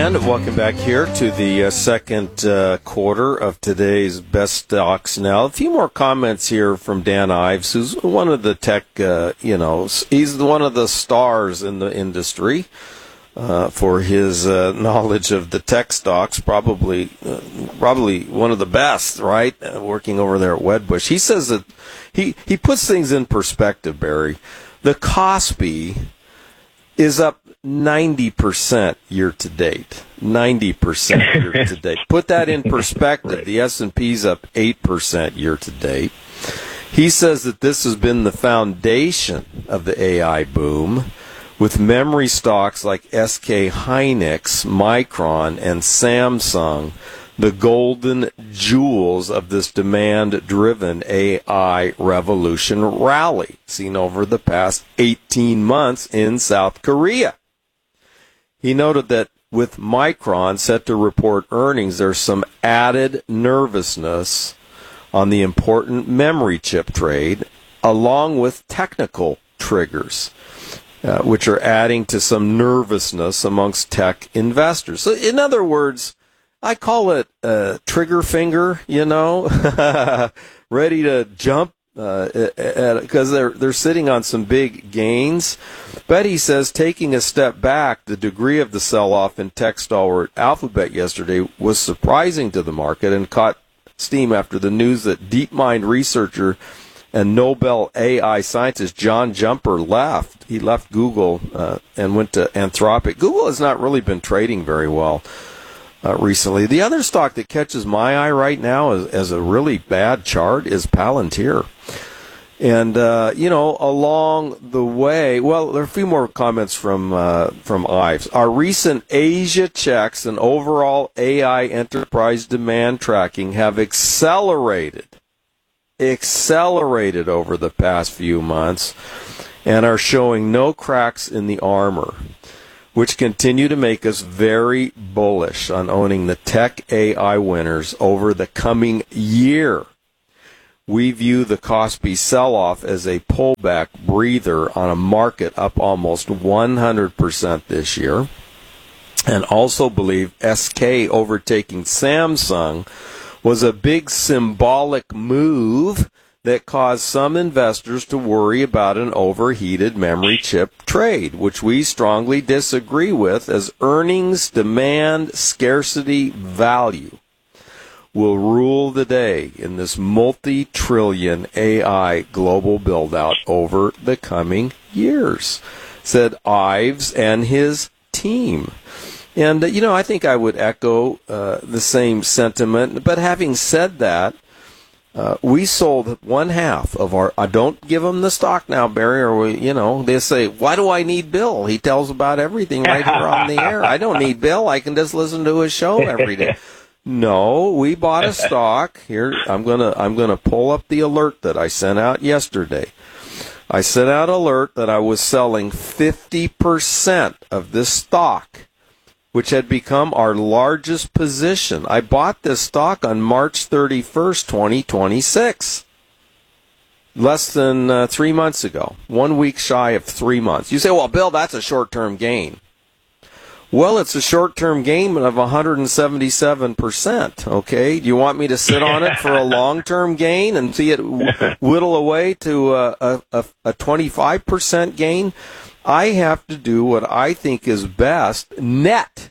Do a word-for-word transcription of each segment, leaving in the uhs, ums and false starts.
And welcome back here to the uh, second uh, quarter of today's Best Stocks Now. A few more comments here from Dan Ives, who's one of the tech, uh, you know, he's one of the stars in the industry uh, for his uh, knowledge of the tech stocks, probably uh, probably one of the best, right, uh, working over there at Wedbush. He says that he, he puts things in perspective, Barry. The Kospi is up ninety percent year to date. ninety percent year to date. Put that in perspective. Right. The S and P's up eight percent year to date. He says that this has been the foundation of the A I boom, with memory stocks like S K Hynix, Micron, and Samsung the golden jewels of this demand-driven A I revolution rally seen over the past eighteen months in South Korea. He noted that with Micron set to report earnings, there's some added nervousness on the important memory chip trade, along with technical triggers, uh, which are adding to some nervousness amongst tech investors. So, in other words, I call it uh, trigger finger, you know, ready to jump because uh, they're they're sitting on some big gains. But he says, taking a step back, the degree of the sell-off in tech stalwart Alphabet yesterday was surprising to the market and caught steam after the news that DeepMind researcher and Nobel A I scientist John Jumper left. He left Google uh, and went to Anthropic. Google has not really been trading very well Uh, recently. The other stock that catches my eye right now as, as a really bad chart is Palantir. And, uh, you know, along the way, well, there are a few more comments from uh, from Ives. Our recent Asia checks and overall A I enterprise demand tracking have accelerated, accelerated over the past few months and are showing no cracks in the armor, which continue to make us very bullish on owning the tech A I winners over the coming year. We view the Kospi sell-off as a pullback breather on a market up almost one hundred percent this year, and also believe S K overtaking Samsung was a big symbolic move that caused some investors to worry about an overheated memory chip trade, which we strongly disagree with, as earnings, demand, scarcity, value will rule the day in this multi-trillion A I global build-out over the coming years, said Ives and his team. And, uh, you know, I think I would echo uh, the same sentiment. But having said that, Uh, we sold one half of our, I don't give them the stock now, Barry, or we, you know, they say, why do I need Bill? He tells about everything right here on the air. I don't need Bill. I can just listen to his show every day. No, we bought a stock. Here, I'm going to, I'm going to pull up the alert that I sent out yesterday. I sent out alert that I was selling fifty percent of this stock, which had become our largest position. I bought this stock on March thirty-first, twenty twenty-six, less than uh, three months ago, one week shy of three months. You say, well, Bill, that's a short-term gain. Well, it's a short-term gain of one hundred seventy-seven percent, okay? Do you want me to sit on it for a long-term gain and see it whittle away to a, a, a twenty-five percent gain? I have to do what I think is best, net,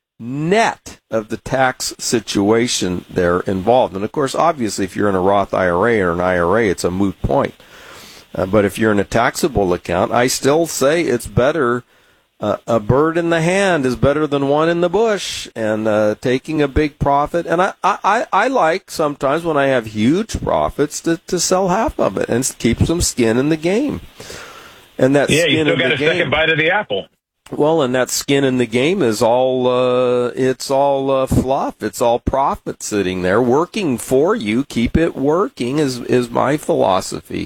net of the tax situation there involved. And, of course, obviously, if you're in a Roth I R A or an I R A, it's a moot point. Uh, but if you're in a taxable account, I still say it's better, uh, a bird in the hand is better than one in the bush, and uh, taking a big profit. And I, I, I like sometimes when I have huge profits to, to sell half of it and keep some skin in the game. And that yeah, skin you still in got the a game, second bite of the apple. Well, and that skin in the game is all, uh, it's all uh, fluff. It's all profit sitting there working for you. Keep it working is, is my philosophy.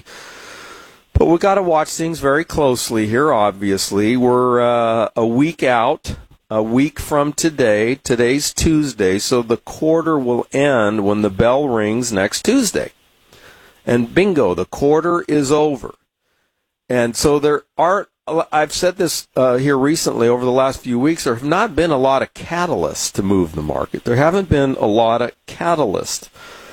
But we got to watch things very closely here, obviously. We're uh, a week out, a week from today. Today's Tuesday, so the quarter will end when the bell rings next Tuesday. And bingo, the quarter is over. And so there aren't I've said this uh, here recently over the last few weeks. There have not been a lot of catalysts to move the market. There haven't been a lot of catalysts.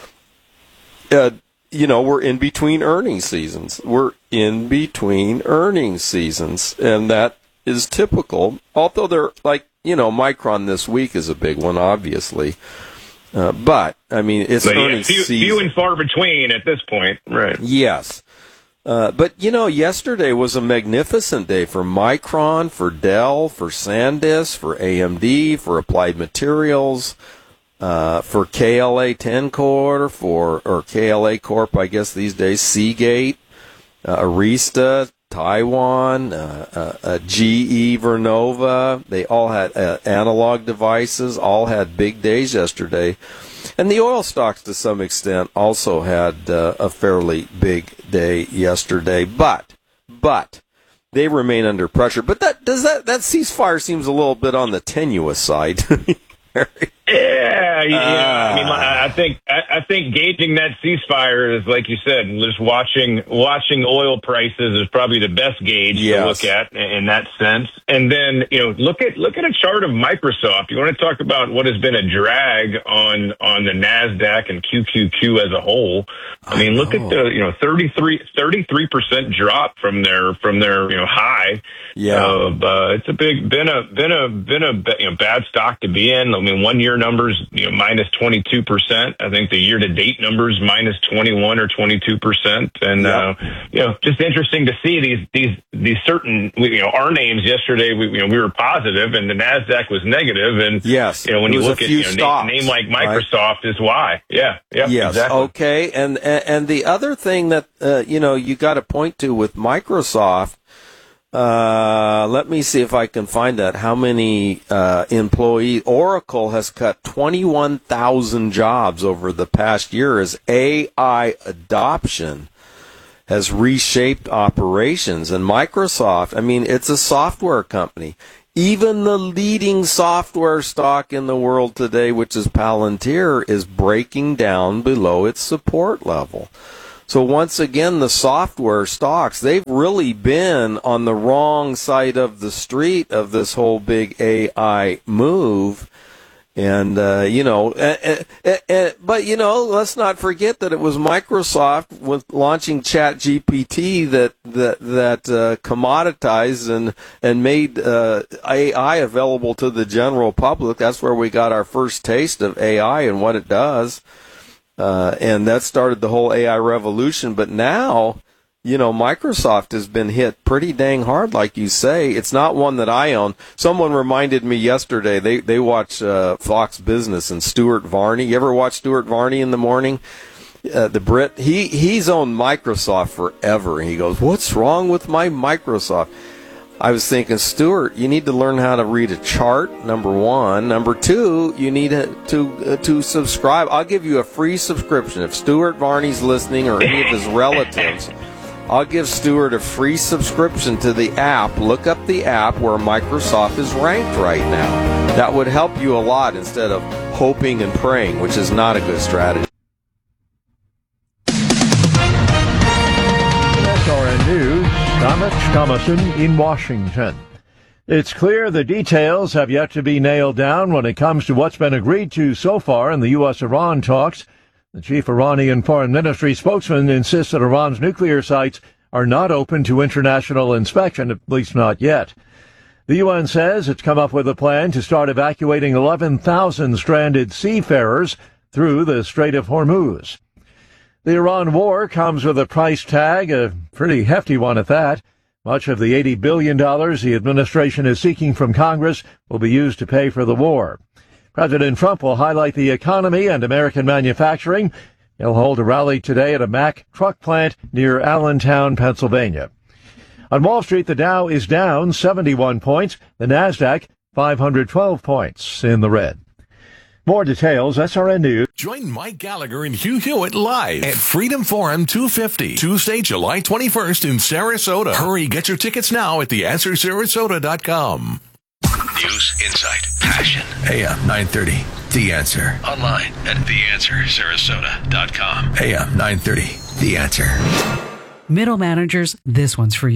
Uh, you know, we're in between earnings seasons. We're in between earnings seasons, and that is typical. Although they're like, you know, Micron this week is a big one, obviously. Uh, but, I mean, it's but earnings yeah, few, season. Few and far between at this point. Right. Yes. Uh, but, you know, yesterday was a magnificent day for Micron, for Dell, for SanDisk, for A M D, for Applied Materials, uh, for K L A Tencor, for, or K L A Corp, I guess these days, Seagate, uh, Arista, Taiwan, uh, uh, uh, G E Vernova. They all had uh, analog devices, all had big days yesterday. And the oil stocks, to some extent, also had uh, a fairly big day yesterday. But, but, they remain under pressure. But that does that that ceasefire seems a little bit on the tenuous side. Yeah, yeah. Uh, I mean, I think I, I think gauging that ceasefire is, like you said, just watching watching oil prices is probably the best gauge yes. to look at in that sense. And then, you know, look at look at a chart of Microsoft. You want to talk about what has been a drag on on the NASDAQ and Q Q Q as a whole. I mean, I look at the you know thirty-three percent drop from their from their you know high. Yeah, uh, but it's a big been a been a been a you know, bad stock to be in. I mean, one year numbers you know minus twenty-two percent. I think the year to date numbers minus twenty-one or twenty-two percent. And yep. uh, you know, just interesting to see these these these certain you know our names yesterday. We you know we were positive and the NASDAQ was negative. And yes, you know when you look at you know, stocks, name, name like Microsoft right? is why. Yeah. Yeah. Yes. Exactly. Okay. And and the other thing that uh, you know you got to point to with Microsoft. Uh, let me see if I can find that. How many uh, employees? Oracle has cut twenty-one thousand jobs over the past year as A I adoption has reshaped operations. And Microsoft, I mean, it's a software company. Even the leading software stock in the world today, which is Palantir, is breaking down below its support level. So once again, the software stocks, they've really been on the wrong side of the street of this whole big A I move. And, uh, you know, uh, uh, uh, but, you know, let's not forget that it was Microsoft with launching ChatGPT that, that, that, uh, commoditized and, and made, uh, A I available to the general public. That's where we got our first taste of A I and what it does. Uh, and that started the whole A I revolution. But now, you know, Microsoft has been hit pretty dang hard, like you say. It's not one that I own. Someone reminded me yesterday, they, they watch uh, Fox Business and Stuart Varney. You ever watch Stuart Varney in the morning? Uh, the Brit, he, he's owned Microsoft forever. And he goes, what's wrong with my Microsoft? I was thinking, Stuart, you need to learn how to read a chart, number one. Number two, you need to to, uh, to subscribe. I'll give you a free subscription. If Stuart Varney's listening or any of his relatives, I'll give Stuart a free subscription to the app. Look up the app where Microsoft is ranked right now. That would help you a lot instead of hoping and praying, which is not a good strategy. S R N News, Thomas Thomason in Washington. It's clear the details have yet to be nailed down when it comes to what's been agreed to so far in the U S Iran talks. The chief Iranian foreign ministry spokesman insists that Iran's nuclear sites are not open to international inspection, at least not yet. The U N says it's come up with a plan to start evacuating eleven thousand stranded seafarers through the Strait of Hormuz. The Iran war comes with a price tag, a pretty hefty one at that. Much of the eighty billion dollars the administration is seeking from Congress will be used to pay for the war. President Trump will highlight the economy and American manufacturing. He'll hold a rally today at a Mack truck plant near Allentown, Pennsylvania. On Wall Street, the Dow is down seventy-one points. The NASDAQ, five hundred twelve points in the red. More details, S R N News. Join Mike Gallagher and Hugh Hewitt live at Freedom Forum two fifty, Tuesday, July twenty-first in Sarasota. Hurry, get your tickets now at the answer sarasota dot com. News, insight, passion. A M nine thirty. The Answer. Online at the answer sarasota dot com. A M nine thirty. The Answer. Middle managers, this one's for you.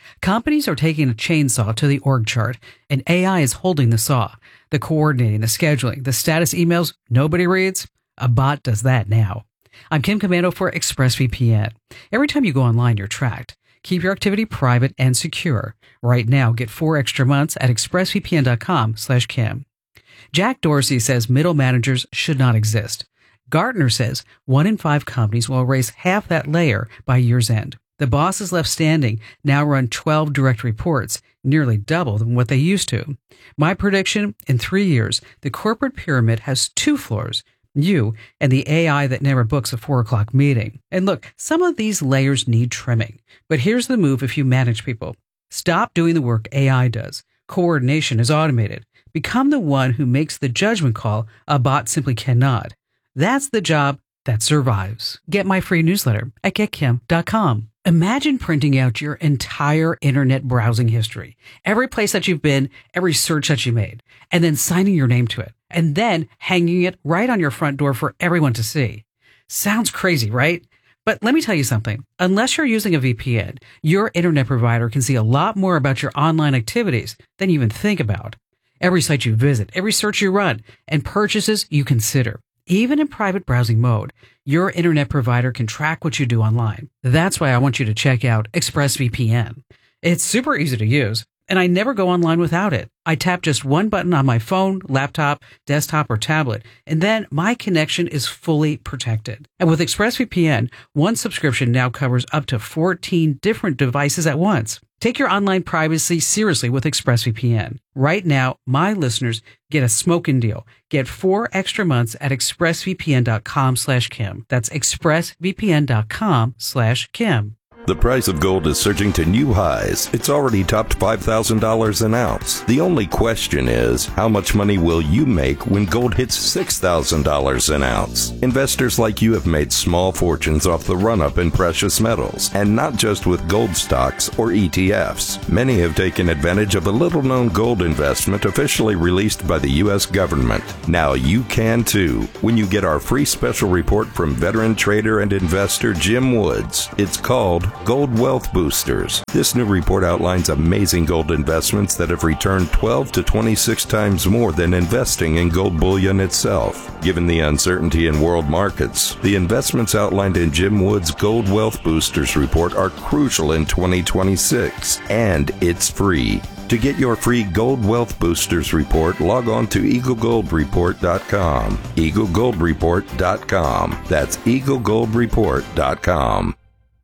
Companies are taking a chainsaw to the org chart, and A I is holding the saw. The coordinating, the scheduling, the status emails nobody reads. A bot does that now. I'm Kim Commando for ExpressVPN. Every time you go online, you're tracked. Keep your activity private and secure. Right now, get four extra months at expressvpn.com slash Kim. Jack Dorsey says middle managers should not exist. Gartner says one in five companies will erase half that layer by year's end. The bosses left standing now run twelve direct reports, nearly double than what they used to. My prediction, in three years, the corporate pyramid has two floors, you and the A I that never books a four o'clock meeting. And look, some of these layers need trimming. But here's the move if you manage people. Stop doing the work A I does. Coordination is automated. Become the one who makes the judgment call a bot simply cannot. That's the job that survives. Get my free newsletter at get kim dot com. Imagine printing out your entire internet browsing history, every place that you've been, every search that you made, and then signing your name to it, and then hanging it right on your front door for everyone to see. Sounds crazy, right? But let me tell you something. Unless you're using a V P N, your internet provider can see a lot more about your online activities than you even think about. Every site you visit, every search you run, and purchases you consider. Even in private browsing mode, your internet provider can track what you do online. That's why I want you to check out ExpressVPN. It's super easy to use, and I never go online without it. I tap just one button on my phone, laptop, desktop, or tablet, and then my connection is fully protected. And with ExpressVPN, one subscription now covers up to fourteen different devices at once. Take your online privacy seriously with ExpressVPN. Right now, my listeners get a smoking deal. Get four extra months at expressvpn.com slash Kim. That's expressvpn.com slash Kim. The price of gold is surging to new highs. It's already topped five thousand dollars an ounce. The only question is, how much money will you make when gold hits six thousand dollars an ounce? Investors like you have made small fortunes off the run-up in precious metals, and not just with gold stocks or E T Fs. Many have taken advantage of a little-known gold investment officially released by the U S government. Now you can too, when you get our free special report from veteran trader and investor Jim Woods. It's called Gold Wealth Boosters. This new report outlines amazing gold investments that have returned twelve to twenty-six times more than investing in gold bullion itself. Given the uncertainty in world markets, the investments outlined in Jim Wood's Gold Wealth Boosters report are crucial in twenty twenty-six, and it's free. To get your free Gold Wealth Boosters report, log on to eagle gold report dot com. eagle gold report dot com. That's eagle gold report dot com.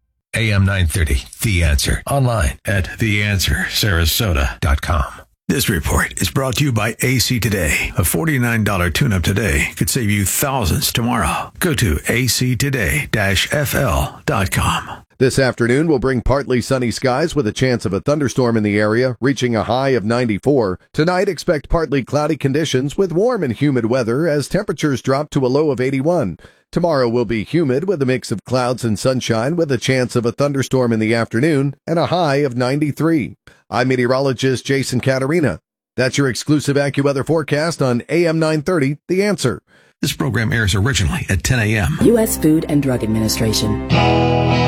A M nine thirty, The Answer. Online at the answer sarasota dot com. This report is brought to you by A C Today. A forty-nine dollars tune-up today could save you thousands tomorrow. Go to a c today dash f l dot com. This afternoon will bring partly sunny skies with a chance of a thunderstorm in the area, reaching a high of ninety-four. Tonight, expect partly cloudy conditions with warm and humid weather as temperatures drop to a low of eighty-one. Tomorrow will be humid with a mix of clouds and sunshine with a chance of a thunderstorm in the afternoon and a high of ninety-three. I'm meteorologist Jason Caterina. That's your exclusive AccuWeather forecast on A M nine thirty, The Answer. This program airs originally at ten a.m. U S Food and Drug Administration.